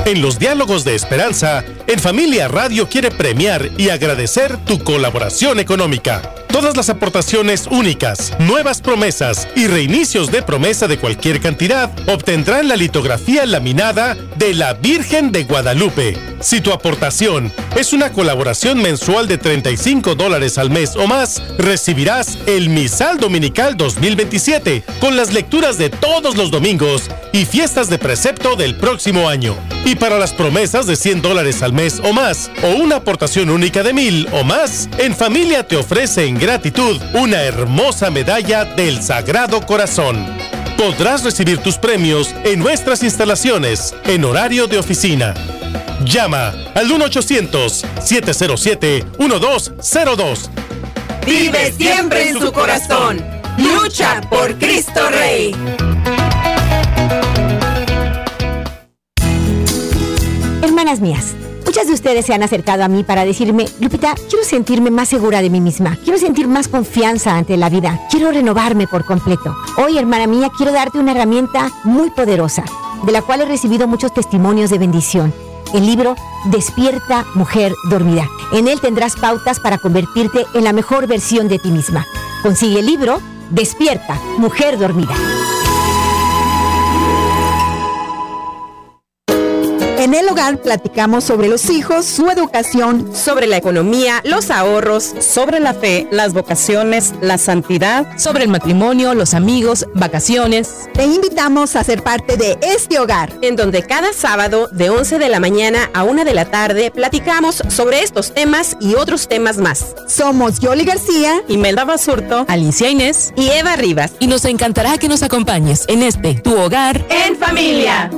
En los Diálogos de Esperanza, En Familia Radio quiere premiar y agradecer tu colaboración económica. Todas las aportaciones únicas, nuevas promesas y reinicios de promesa de cualquier cantidad obtendrán la litografía laminada de la Virgen de Guadalupe. Si tu aportación es una colaboración mensual de $35 al mes o más, recibirás el Misal Dominical 2027 con las lecturas de todos los domingos y fiestas de precepto del próximo año. Y para las promesas de $100 al mes o más o una aportación única de $1,000 o más, En Familia te ofrece en gratitud una hermosa medalla del Sagrado Corazón. Podrás recibir tus premios en nuestras instalaciones en horario de oficina. Llama al 1-800-707-1202. Vive siempre en su corazón. Lucha por Cristo Rey. Hermanas mías, muchas de ustedes se han acercado a mí para decirme: Lupita, quiero sentirme más segura de mí misma, quiero sentir más confianza ante la vida, quiero renovarme por completo. Hoy, hermana mía, quiero darte una herramienta muy poderosa, de la cual he recibido muchos testimonios de bendición. El libro Despierta, Mujer Dormida. En él tendrás pautas para convertirte en la mejor versión de ti misma. Consigue el libro Despierta, Mujer Dormida. En el hogar platicamos sobre los hijos, su educación, sobre la economía, los ahorros, sobre la fe, las vocaciones, la santidad, sobre el matrimonio, los amigos, vacaciones. Te invitamos a ser parte de este hogar, en donde cada sábado de 11 de la mañana a 1 de la tarde platicamos sobre estos temas y otros temas más. Somos Yoli García, Imelda Basurto, Alicia Inés y Eva Rivas. Y nos encantará que nos acompañes en este Tu Hogar en Familia.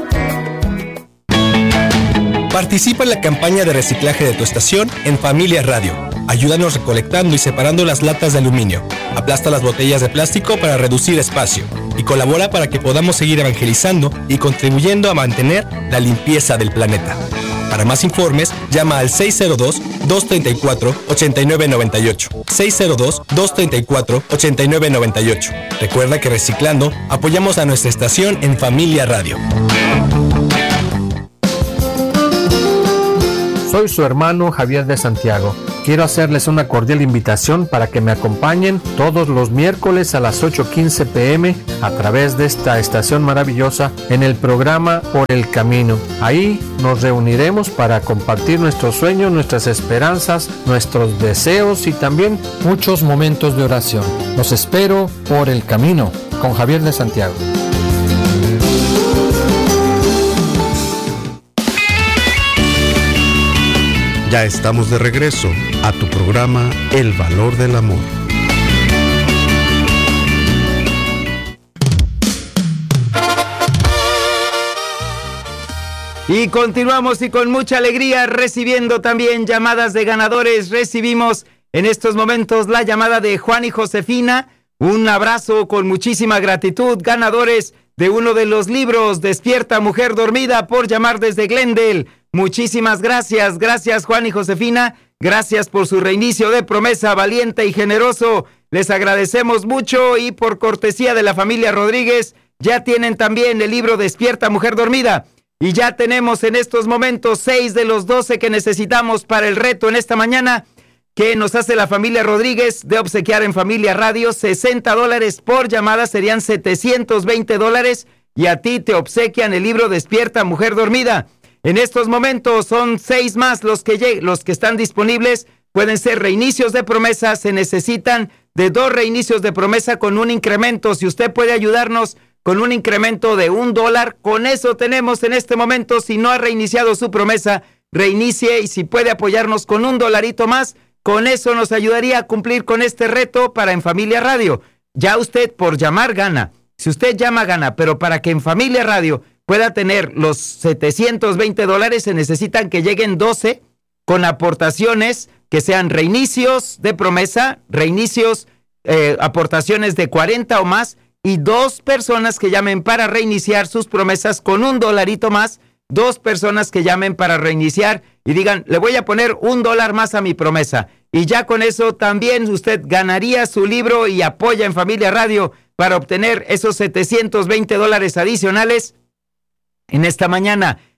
Participa en la campaña de reciclaje de tu estación en Familia Radio. Ayúdanos recolectando y separando las latas de aluminio. Aplasta las botellas de plástico para reducir espacio. Y colabora para que podamos seguir evangelizando y contribuyendo a mantener la limpieza del planeta. Para más informes, llama al 602-234-8998. 602-234-8998. Recuerda que reciclando apoyamos a nuestra estación en Familia Radio. Soy su hermano Javier de Santiago. Quiero hacerles una cordial invitación para que me acompañen todos los miércoles a las 8:15 p.m. a través de esta estación maravillosa en el programa Por el Camino. Ahí nos reuniremos para compartir nuestros sueños, nuestras esperanzas, nuestros deseos y también muchos momentos de oración. Los espero por el camino con Javier de Santiago. Ya estamos de regreso a tu programa El Valor del Amor. Y continuamos y con mucha alegría recibiendo también llamadas de ganadores. Recibimos en estos momentos la llamada de Juan y Josefina. Un abrazo con muchísima gratitud, ganadores de uno de los libros Despierta, Mujer Dormida, por llamar desde Glendale. Muchísimas gracias, gracias Juan y Josefina, gracias por su reinicio de promesa valiente y generoso, les agradecemos mucho y por cortesía de la familia Rodríguez, ya tienen también el libro Despierta, Mujer Dormida, y ya tenemos en estos momentos 6 de los 12 que necesitamos para el reto en esta mañana, que nos hace la familia Rodríguez de obsequiar en Familia Radio. $60 por llamada, serían $720, y a ti te obsequian el libro Despierta, Mujer Dormida. En estos momentos son 6 más los que están disponibles. Pueden ser reinicios de promesa. Se necesitan de 2 reinicios de promesa con un incremento. Si usted puede ayudarnos con un incremento de $1, con eso tenemos en este momento. Si no ha reiniciado su promesa, reinicie, y si puede apoyarnos con $1 más, con eso nos ayudaría a cumplir con este reto para En Familia Radio. Ya usted por llamar gana. Si usted llama gana, pero para que En Familia Radio pueda tener los $720, se necesitan que lleguen 12 con aportaciones que sean reinicios de promesa, aportaciones de 40 o más, y 2 personas que llamen para reiniciar sus promesas con $1 más, 2 personas que llamen para reiniciar y digan, le voy a poner $1 más a mi promesa. Y ya con eso también usted ganaría su libro y apoya En Familia Radio para obtener esos $720 adicionales. En esta mañana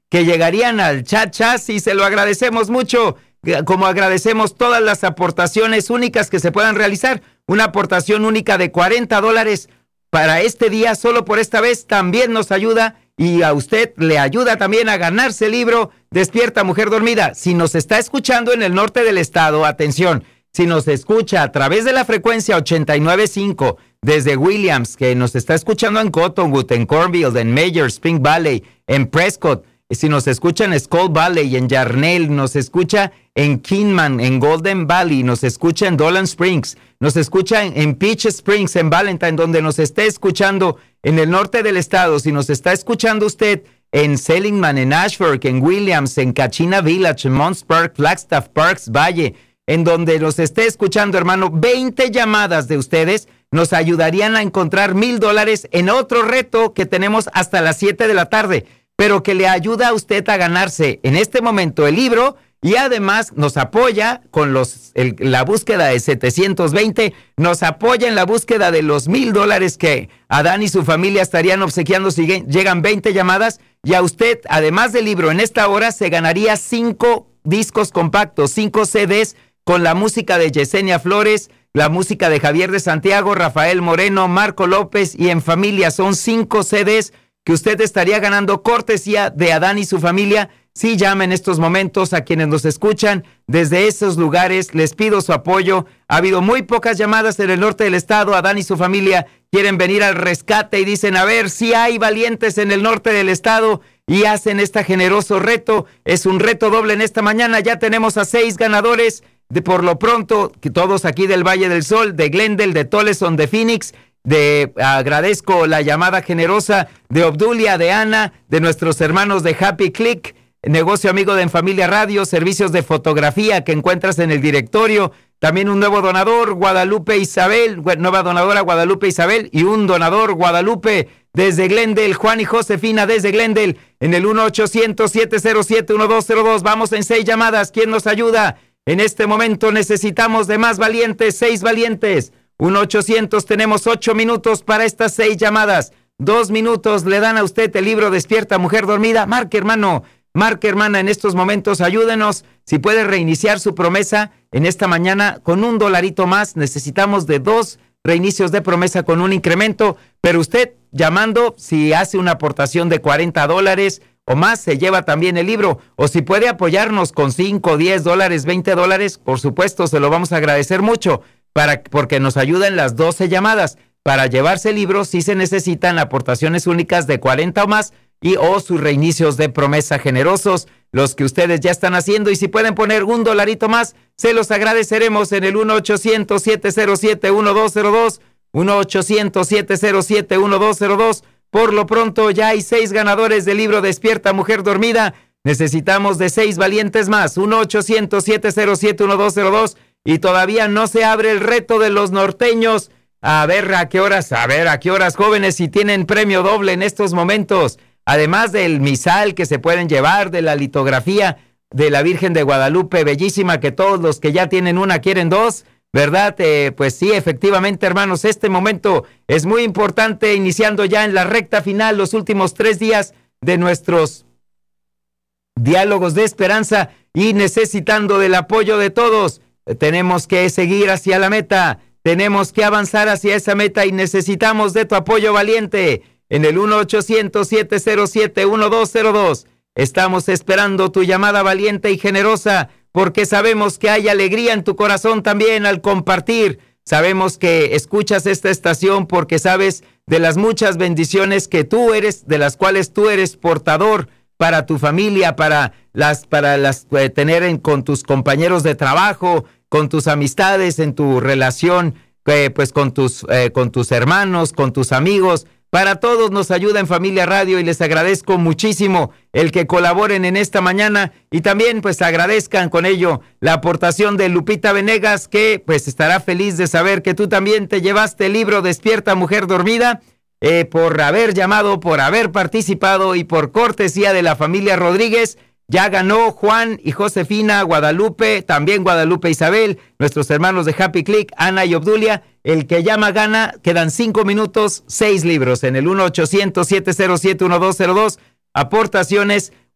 que llegarían al chat y se lo agradecemos mucho, como agradecemos todas las aportaciones únicas que se puedan realizar. Una aportación única de $40 para este día, solo por esta vez, también nos ayuda, y a usted le ayuda también a ganarse el libro Despierta Mujer Dormida. Si nos está escuchando en el norte del estado, atención, si nos escucha a través de la frecuencia 89.5 desde Williams, que nos está escuchando en Cottonwood, en Cornville, en Major, Spring Valley, en Prescott, si nos escucha en Skull Valley, en Yarnell, nos escucha en Kingman, en Golden Valley, nos escucha en Dolan Springs, nos escucha en Peach Springs, en Valentine, donde nos esté escuchando en el norte del estado, si nos está escuchando usted en Seligman, en Ashford, en Williams, en Kachina Village, en Mons Park, Flagstaff Parks, Valle, en donde nos esté escuchando, hermano, 20 llamadas de ustedes nos ayudarían a encontrar $1,000 en otro reto que tenemos hasta las 7 de la tarde, pero que le ayuda a usted a ganarse en este momento el libro, y además nos apoya con la búsqueda de 720, nos apoya en la búsqueda de los $1,000 que Adán y su familia estarían obsequiando si llegan 20 llamadas, y a usted, además del libro, en esta hora se ganaría 5 discos compactos, 5 CDs con la música de Yesenia Flores, la música de Javier de Santiago, Rafael Moreno, Marco López y En Familia. Son 5 CDs que usted estaría ganando cortesía de Adán y su familia. Sí, llama en estos momentos a quienes nos escuchan desde esos lugares. Les pido su apoyo. Ha habido muy pocas llamadas en el norte del estado. Adán y su familia quieren venir al rescate y dicen, a ver si hay valientes en el norte del estado, y hacen este generoso reto. Es un reto doble en esta mañana. Ya tenemos a 6 ganadores. Por lo pronto, que todos aquí del Valle del Sol, de Glendale, de Toleson, de Phoenix. Agradezco la llamada generosa de Obdulia, de Ana, de nuestros hermanos de Happy Click, negocio amigo de En Familia Radio, servicios de fotografía que encuentras en el directorio. También un nuevo donador, Guadalupe Isabel, nueva donadora Guadalupe Isabel, y un donador Guadalupe desde Glendale, Juan y Josefina desde Glendale, en el 1-800-707-1202. Vamos en 6 llamadas. ¿Quién nos ayuda? En este momento necesitamos de más valientes, 6 valientes. 1-800, tenemos 8 minutos para estas 6 llamadas. 2 minutos le dan a usted el libro Despierta Mujer Dormida. Marque, hermano, marque, hermana, en estos momentos, ayúdenos. Si puede reiniciar su promesa en esta mañana con $1 más, necesitamos de 2 reinicios de promesa con un incremento, pero usted llamando, si hace una aportación de $40 o más, se lleva también el libro. O si puede apoyarnos con $5, $10, $20, por supuesto, se lo vamos a agradecer mucho, porque nos ayudan las 12 llamadas. Para llevarse el libro sí se necesitan aportaciones únicas de 40 o más, o sus reinicios de promesa generosos, los que ustedes ya están haciendo. Y si pueden poner $1 más, se los agradeceremos en el 1-800-707-1202, 1-800-707-1202. Por lo pronto ya hay 6 ganadores del libro Despierta Mujer Dormida. Necesitamos de 6 valientes más, 1-800-707-1202. Y todavía no se abre el reto de los norteños. A ver a qué horas, jóvenes, si tienen premio doble en estos momentos. Además del misal que se pueden llevar, de la litografía de la Virgen de Guadalupe, bellísima, que todos los que ya tienen una quieren 2, ¿verdad? Pues sí, efectivamente, hermanos, este momento es muy importante, iniciando ya en la recta final, los últimos 3 días de nuestros diálogos de esperanza, y necesitando del apoyo de todos. Tenemos que seguir hacia la meta, tenemos que avanzar hacia esa meta, y necesitamos de tu apoyo valiente en el 1-800-707-1202. Estamos esperando tu llamada valiente y generosa, porque sabemos que hay alegría en tu corazón también al compartir. Sabemos que escuchas esta estación porque sabes de las muchas bendiciones que tú eres, de las cuales tú eres portador para tu familia, para tener con tus compañeros de trabajo, con tus amistades, en tu relación, pues con tus hermanos, con tus amigos. Para todos nos ayuda En Familia Radio, y les agradezco muchísimo el que colaboren en esta mañana, y también pues agradezcan con ello la aportación de Lupita Venegas, que pues estará feliz de saber que tú también te llevaste el libro Despierta Mujer Dormida, por haber llamado, por haber participado, y por cortesía de la familia Rodríguez. Ya ganó Juan y Josefina, Guadalupe, también Guadalupe Isabel, nuestros hermanos de Happy Click, Ana y Obdulia. El que llama gana. Quedan 5 minutos, 6 libros en el 1-800-707-1202. Aportaciones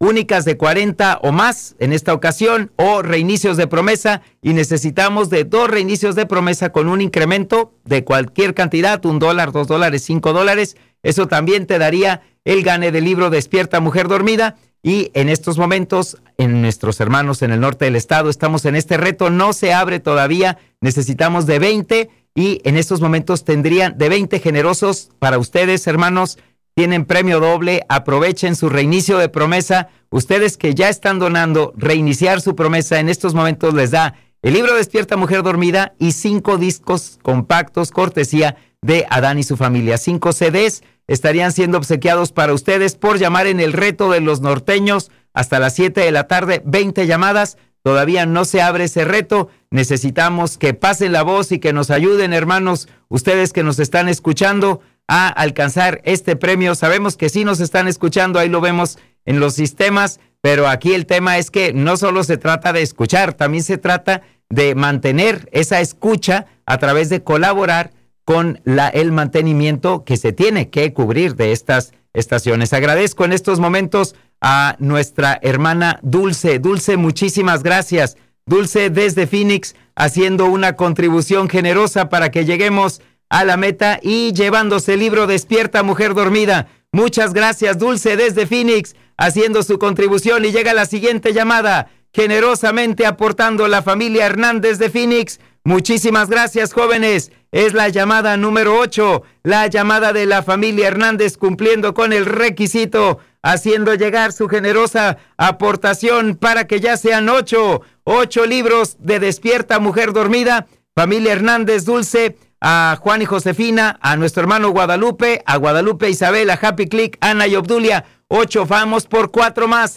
únicas de 40 o más en esta ocasión, o reinicios de promesa, y necesitamos de 2 reinicios de promesa con un incremento de cualquier cantidad, $1, $2, $5. Eso también te daría el gane del libro Despierta Mujer Dormida. Y en estos momentos, en nuestros hermanos en el norte del estado, estamos en este reto, no se abre todavía, necesitamos de 20, y en estos momentos tendrían de 20 generosos para ustedes, hermanos. Tienen premio doble, aprovechen su reinicio de promesa. Ustedes que ya están donando, reiniciar su promesa en estos momentos les da el libro Despierta Mujer Dormida y 5 discos compactos cortesía de Adán y su familia. 5 CDs estarían siendo obsequiados para ustedes por llamar en el reto de los norteños hasta las 7 de la tarde, 20 llamadas. Todavía no se abre ese reto. Necesitamos que pasen la voz y que nos ayuden, hermanos, ustedes que nos están escuchando, a alcanzar este premio. Sabemos que sí nos están escuchando, ahí lo vemos en los sistemas, pero aquí el tema es que no solo se trata de escuchar, también se trata de mantener esa escucha a través de colaborar con el mantenimiento que se tiene que cubrir de estas estaciones. Agradezco en estos momentos a nuestra hermana Dulce. Dulce, muchísimas gracias. Dulce desde Phoenix, haciendo una contribución generosa para que lleguemos a la meta y llevándose el libro Despierta Mujer Dormida. Muchas gracias, Dulce desde Phoenix, haciendo su contribución. Y llega la siguiente llamada, generosamente aportando la familia Hernández de Phoenix. Muchísimas gracias, jóvenes. Es la llamada número 8, la llamada de la familia Hernández, cumpliendo con el requisito, haciendo llegar su generosa aportación para que ya sean 8 libros de Despierta Mujer Dormida. Familia Hernández, Dulce, a Juan y Josefina, a nuestro hermano Guadalupe, a Guadalupe Isabel, a Happy Click, Ana y Obdulia. 8, vamos por 4 más,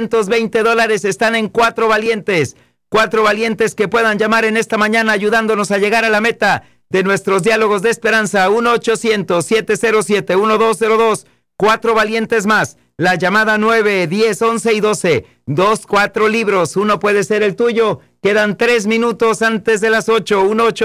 $720 están en 4 valientes. 4 valientes que puedan llamar en esta mañana ayudándonos a llegar a la meta de nuestros diálogos de esperanza. 1-800-707-1202. 4 valientes más. La llamada 9, 10, 11 y 12. 4 libros. Uno puede ser el tuyo. Quedan 3 minutos antes de las 8.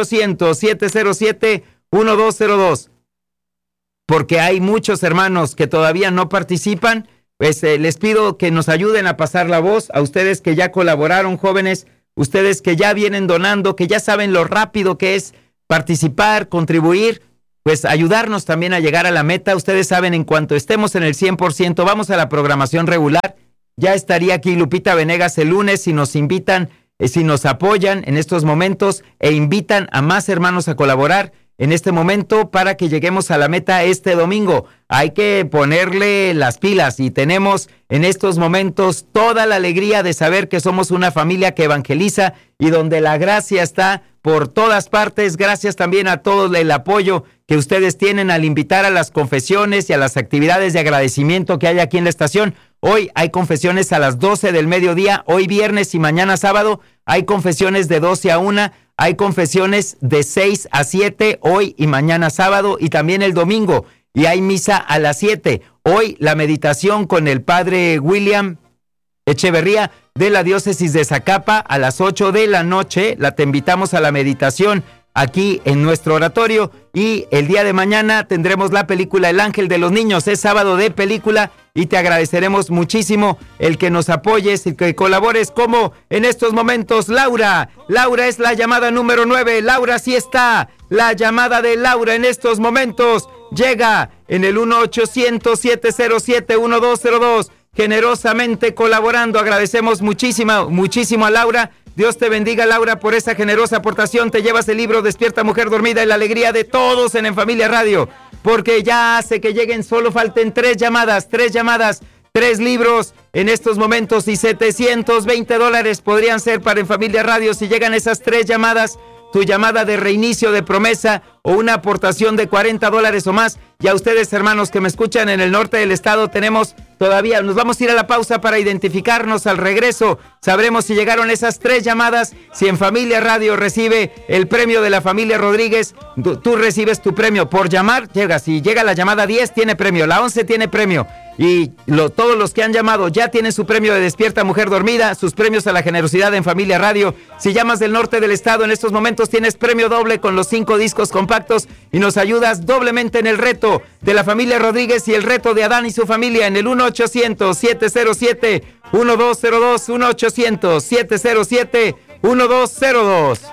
1-800-707-1202. Porque hay muchos hermanos que todavía no participan. Pues les pido que nos ayuden a pasar la voz a ustedes que ya colaboraron, jóvenes, ustedes que ya vienen donando, que ya saben lo rápido que es participar, contribuir, pues ayudarnos también a llegar a la meta. Ustedes saben, en cuanto estemos en el 100%, vamos a la programación regular. Ya estaría aquí Lupita Venegas el lunes si nos invitan, si nos apoyan en estos momentos e invitan a más hermanos a colaborar en este momento para que lleguemos a la meta este domingo. Hay que ponerle las pilas y tenemos en estos momentos toda la alegría de saber que somos una familia que evangeliza y donde la gracia está por todas partes. Gracias también a todo el apoyo que ustedes tienen al invitar a las confesiones y a las actividades de agradecimiento que hay aquí en la estación. Hoy hay confesiones a las 12 del mediodía, hoy viernes y mañana sábado hay confesiones de 12 a 1. Hay confesiones de 6 a 7 hoy y mañana sábado y también el domingo. Y hay misa a las 7. Hoy la meditación con el padre William Echeverría de la diócesis de Zacapa a las 8 de la noche. Te invitamos a la meditación aquí en nuestro oratorio. Y el día de mañana tendremos la película El Ángel de los Niños. Es sábado de película y te agradeceremos muchísimo el que nos apoyes y que colabores, como en estos momentos Laura. Laura es la llamada número 9. Laura sí está. La llamada de Laura en estos momentos llega en el 1-800-707-1202. Generosamente colaborando. Agradecemos muchísimo a Laura. Dios te bendiga, Laura, por esa generosa aportación. Te llevas el libro Despierta Mujer Dormida y la alegría de todos en Familia Radio, porque ya hace que lleguen, solo falten 3 llamadas, 3 libros en estos momentos y $720 podrían ser para En Familia Radio. Si llegan esas 3 llamadas, tu llamada de reinicio de promesa o una aportación de $40 o más. Y a ustedes, hermanos que me escuchan en el norte del estado, tenemos todavía, nos vamos a ir a la pausa para identificarnos. Al regreso sabremos si llegaron esas 3 llamadas, si En Familia Radio recibe el premio de la familia Rodríguez. Tú recibes tu premio por llamar, llega. Si llega la llamada 10, tiene premio, la 11 tiene premio, Y todos los que han llamado ya tienen su premio de Despierta Mujer Dormida, sus premios a la generosidad en Familia Radio. Si llamas del norte del estado en estos momentos, tienes premio doble con los 5 discos compactos y nos ayudas doblemente en el reto de la familia Rodríguez y el reto de Adán y su familia en el 1-800-707-1202, 1-800-707-1202.